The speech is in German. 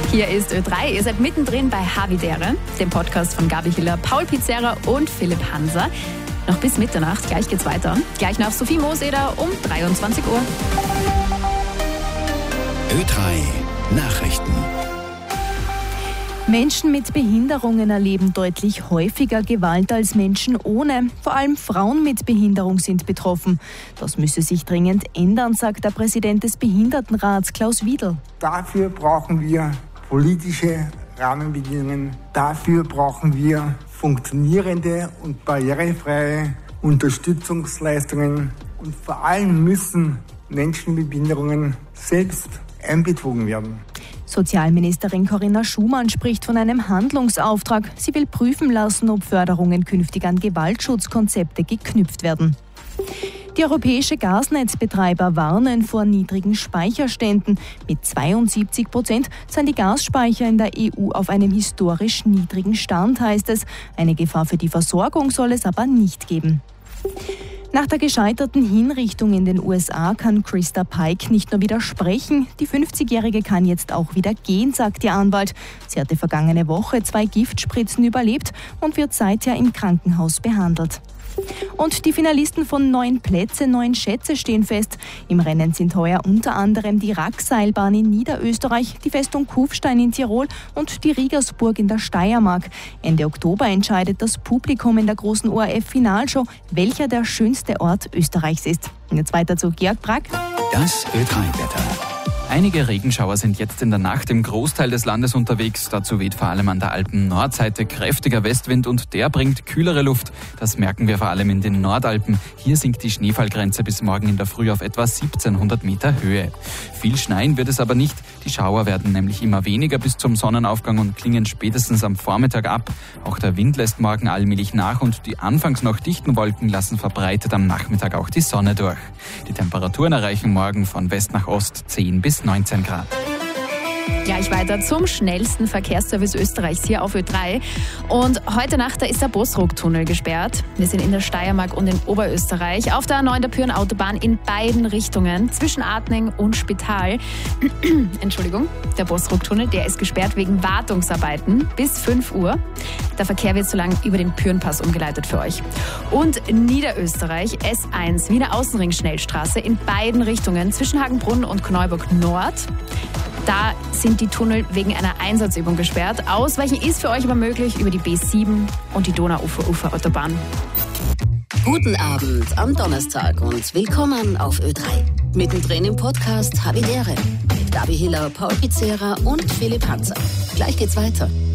Hier ist Ö3. Ihr seid mittendrin bei Havidere, dem Podcast von Gabi Hiller, Paul Pizzera und Philipp Hanser. Noch bis Mitternacht, gleich geht's weiter. Gleich nach Sophie Moseder um 23 Uhr. Ö3 Nachrichten. Menschen mit Behinderungen erleben deutlich häufiger Gewalt als Menschen ohne. Vor allem Frauen mit Behinderung sind betroffen. Das müsse sich dringend ändern, sagt der Präsident des Behindertenrats, Klaus Wiedl. Dafür brauchen wir politische Rahmenbedingungen. Dafür brauchen wir funktionierende und barrierefreie Unterstützungsleistungen. Und vor allem müssen Menschen mit Behinderungen selbst einbezogen werden. Sozialministerin Corinna Schumann spricht von einem Handlungsauftrag. Sie will prüfen lassen, ob Förderungen künftig an Gewaltschutzkonzepte geknüpft werden. Die europäische Gasnetzbetreiber warnen vor niedrigen Speicherständen. Mit 72% sind die Gasspeicher in der EU auf einem historisch niedrigen Stand, heißt es. Eine Gefahr für die Versorgung soll es aber nicht geben. Nach der gescheiterten Hinrichtung in den USA kann Krista Pike nicht nur widersprechen. Die 50-Jährige kann jetzt auch wieder gehen, sagt ihr Anwalt. Sie hatte vergangene Woche 2 Giftspritzen überlebt und wird seither im Krankenhaus behandelt. Und die Finalisten von 9 Plätze, 9 Schätze stehen fest. Im Rennen sind heuer unter anderem die Rackseilbahn in Niederösterreich, die Festung Kufstein in Tirol und die Riegersburg in der Steiermark. Ende Oktober entscheidet das Publikum in der großen ORF-Finalshow, welcher der schönste Ort Österreichs ist. Und jetzt weiter zu Georg Brack. Das Ö3-Wetter. Einige Regenschauer sind jetzt in der Nacht im Großteil des Landes unterwegs. Dazu weht vor allem an der Alpen-Nordseite kräftiger Westwind und der bringt kühlere Luft. Das merken wir vor allem in den Nordalpen. Hier sinkt die Schneefallgrenze bis morgen in der Früh auf etwa 1700 Meter Höhe. Viel schneien wird es aber nicht. Die Schauer werden nämlich immer weniger bis zum Sonnenaufgang und klingen spätestens am Vormittag ab. Auch der Wind lässt morgen allmählich nach und die anfangs noch dichten Wolken lassen verbreitet am Nachmittag auch die Sonne durch. Die Temperaturen erreichen morgen von West nach Ost 10 bis 19 Grad. Gleich weiter zum schnellsten Verkehrsservice Österreichs hier auf Ö3. Und heute Nacht, da ist der Bosruck-Tunnel gesperrt. Wir sind in der Steiermark und in Oberösterreich. Auf der A9 der Pyreneeautobahn in beiden Richtungen, zwischen Adning und Spital. Entschuldigung, der Bosruck-Tunnel, der ist gesperrt wegen Wartungsarbeiten bis 5 Uhr. Der Verkehr wird so lange über den Pyrenpass umgeleitet für euch. Und Niederösterreich, S1, Wiener Außenring-Schnellstraße in beiden Richtungen, zwischen Hagenbrunn und Kneuburg Nord. Da sind die Tunnel wegen einer Einsatzübung gesperrt. Ausweichen ist für euch aber möglich über die B7 und die Donauufer-Autobahn. Guten Abend am Donnerstag und willkommen auf Ö3. Mittendrin im Podcast Havidere mit Gabi Hiller, Paul Pizzera und Philipp Hanser. Gleich geht's weiter.